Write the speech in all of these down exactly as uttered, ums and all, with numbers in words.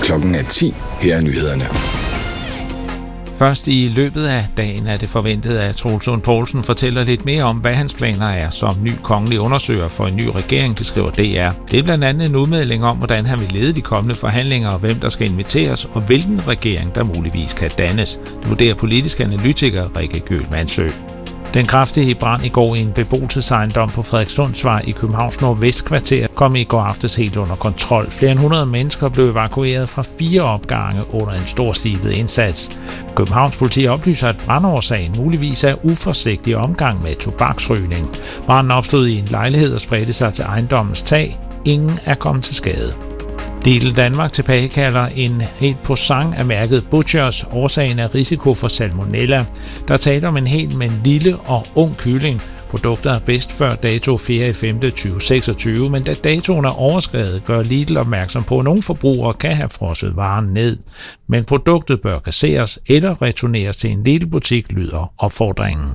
Klokken er ti. Her er nyhederne. Først i løbet af dagen er det forventet, at Troels Lund Poulsen fortæller lidt mere om, hvad hans planer er som ny kongelig undersøger for en ny regering, det skriver D R. Det er blandt andet en udmelding om, hvordan han vil lede de kommende forhandlinger, og hvem der skal inviteres, og hvilken regering der muligvis kan dannes. Det vurderer politisk analytiker Rikke Gøhl Mansø. Den kraftige brand i går i en beboelsesejendom på Frederikssundsvej i Københavns Nordvestkvarter kom i går aftes helt under kontrol. Flere end hundrede mennesker blev evakueret fra fire opgange under en storstilet indsats. Københavns politi oplyser, at brandårsagen muligvis er uforsigtig omgang med tobaksrygning. Branden opstod i en lejlighed og spredte sig til ejendommens tag. Ingen er kommet til skade. Lidl Danmark tilbagekalder en helt posang af mærket Butchers. Årsagen er risiko for salmonella. Der taler om en helt, men lille og ung kylling. Produktet er bedst før dato fjerde femte tyve seksogtyve, men da datoen er overskredet, gør Lidl opmærksom på, at nogle forbrugere kan have frosset varen ned. Men produktet bør kasseres eller returneres til en Lidl-butik, lyder opfordringen.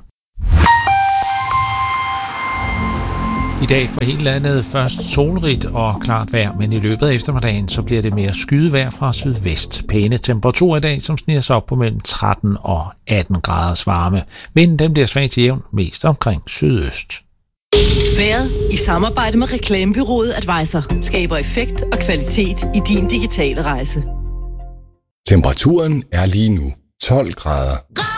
I dag for hele landet først solrigt og klart vejr, men i løbet af eftermiddagen så bliver det mere skyet fra sydvest. Pæne temperaturer i dag, som sniger sig op på mellem tretten og atten graders varme. Vinden den bliver svagt til jævn, mest omkring sydøst. Vejret i samarbejde med reklamebureauet Advisor skaber effekt og kvalitet i din digitale rejse. Temperaturen er lige nu tolv grader.